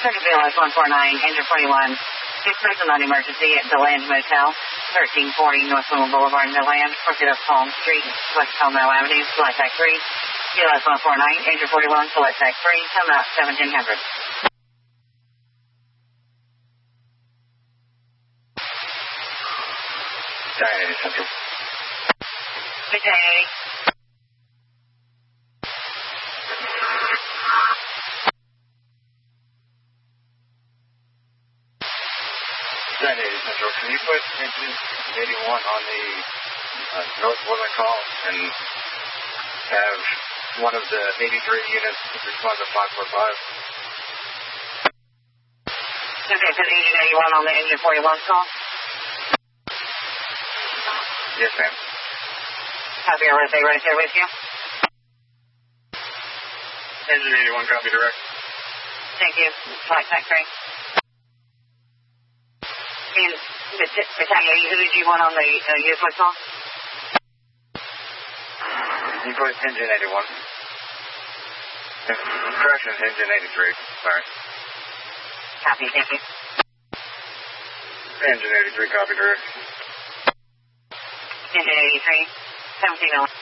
Circuit BLS 149, engine 41. Six person on emergency at DeLand Motel, 1340 North Wilma Boulevard, DeLand, Crooked up Palm Street, West Palmetto Avenue, Select Act 3. BLS 149, engine 41, Select Act 3, come out 1700. Diane Central. Okay. Diane Central, can you put engine 81 on the North Woodland call and have one of the 83 units respond to 545? Okay, put engine 81 on the engine 41 call. Yes, ma'am. Copy, alert, they right there with you. Engine 81, copy direct. Thank you. Select Act 3. And Battalion, who did you want on the useless call? You put engine 81. Correction, engine 83. Sorry. Copy, thank you. Engine 83, copy direct. Engine 83, 1701.